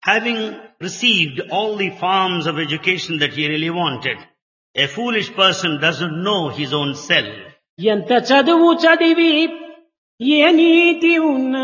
Having received all the forms of education that he really wanted, a foolish person doesn't know his own self. ఎంత చదువు చదివి ఏ నీతి ఉన్న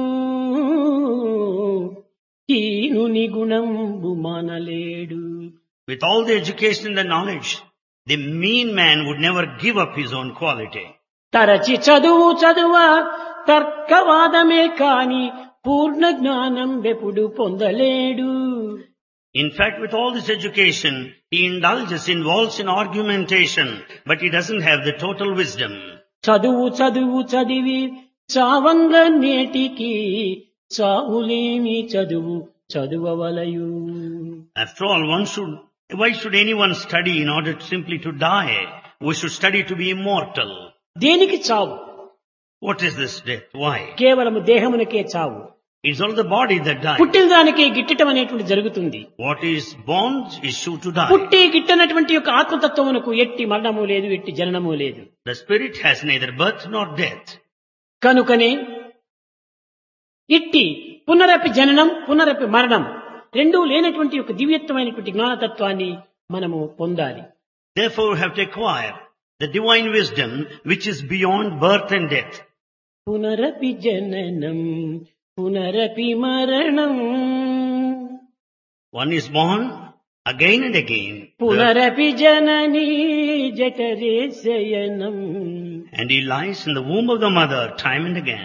హీనుని గుణంబు మానలేడు. With all the education and the knowledge, the mean man would never give up his own quality. తరచి చదువు చదువ తర్కవాదమే కాని పూర్ణ జ్ఞానం వెప్పుడు పొందలేడు. In fact, with all this education, he involves in argumentation, but he doesn't have the total wisdom. చదువు చదువు చదివి చావంగ నేటికి చావులేని చదువు చదువవలయు. After all, why should anyone study in order simply to die? We should study to be immortal. దేనికి చావు? What is this death? Why? కేవలము దేహమునకే చావు. It's only the body that dies. పుట్టిన దానికి గిట్టటం అనేటువంటి జరుగుతుంది. What is born is sure to die. పుట్టి గిట్టనటువంటి యొక్క ఆత్మతత్వమునకు ఎట్టి మరణము లేదు, ఎట్టి జననము లేదు. The spirit has neither birth nor death. కనుకనే ఇట్టి పునరపి జననం పునరపి మరణం రెండూ లేనటువంటి యొక్క దివ్యత్వమైనటువంటి జ్ఞానతత్వాన్ని మనము పొందాలి. Therefore, we have to acquire the divine wisdom which is beyond birth and death. పునరపి జననం పునరపి మరణం. One is born again and again. పునరపి జననీ జఠరే శయనం. And he lies in the womb of the mother time and again.